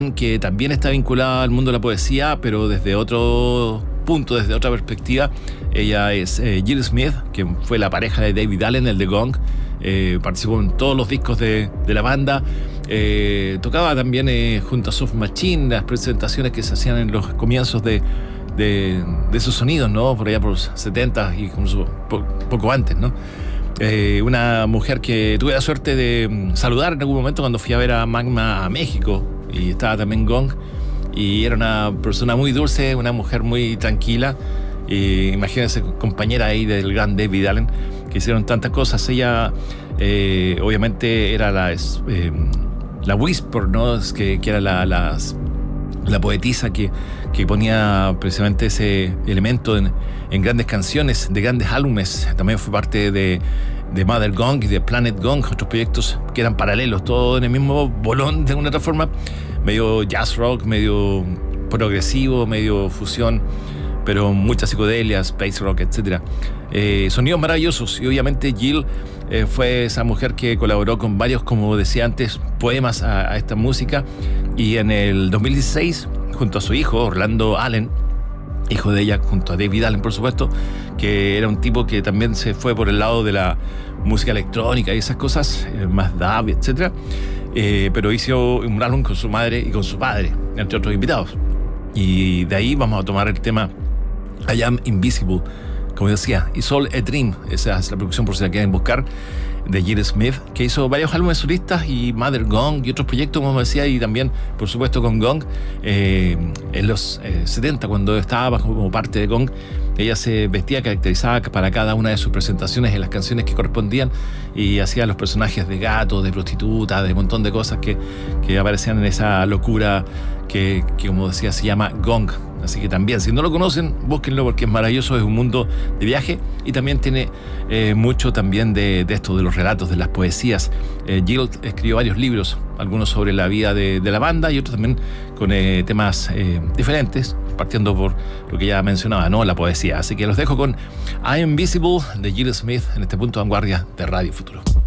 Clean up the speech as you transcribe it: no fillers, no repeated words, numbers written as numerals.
que también está vinculada al mundo de la poesía, pero desde otro punto, desde otra perspectiva. Ella es Jill Smith, que fue la pareja de David Allen, el de Gong. Participó en todos los discos de la banda. Tocaba también junto a Soft Machine, las presentaciones que se hacían en los comienzos de sus sonidos, ¿no? Por allá por los 70 y incluso poco antes, ¿no? Una mujer que tuve la suerte de saludar en algún momento cuando fui a ver a Magma a México, y estaba también Gong, y era una persona muy dulce, una mujer muy tranquila. Imagínense, compañera ahí del gran David Allen, que hicieron tantas cosas. Ella obviamente era la Whisper, ¿no? Que era la poetisa que ponía precisamente ese elemento en grandes canciones, de grandes álbumes. También fue parte de Mother Gong y de Planet Gong, otros proyectos que eran paralelos, todo en el mismo bolón de una otra forma, medio jazz rock, medio progresivo, medio fusión, pero mucha psicodelia, space rock, etc. Sonidos maravillosos. Y obviamente Jill fue esa mujer que colaboró con varios, como decía antes, poemas a esta música. Y en el 2016, junto a su hijo, Orlando Allen, hijo de ella, junto a David Allen, por supuesto, que era un tipo que también se fue por el lado de la música electrónica y esas cosas, más dub, etc. Pero hizo un álbum con su madre y con su padre, entre otros invitados. Y de ahí vamos a tomar el tema I Am Invisible, como decía, It's All a Dream. Esa es la producción, por si la quieren buscar, de Jill Smith, que hizo varios álbumes solistas y Mother Gong y otros proyectos, como decía, y también, por supuesto, con Gong. En los 70, cuando estaba como parte de Gong, ella se vestía caracterizada para cada una de sus presentaciones en las canciones que correspondían, y hacía los personajes de gato, de prostituta, de un montón de cosas que aparecían en esa locura que, como decía, se llama Gong. Así que también, si no lo conocen, búsquenlo, porque es maravilloso, es un mundo de viaje, y también tiene mucho también de esto, de los relatos, de las poesías. Jill escribió varios libros, algunos sobre la vida de la banda y otros también con temas diferentes, partiendo por lo que ya mencionaba, ¿no? La poesía. Así que los dejo con I Am Invisible de Jill Smith en este punto de vanguardia de Radio Futuro.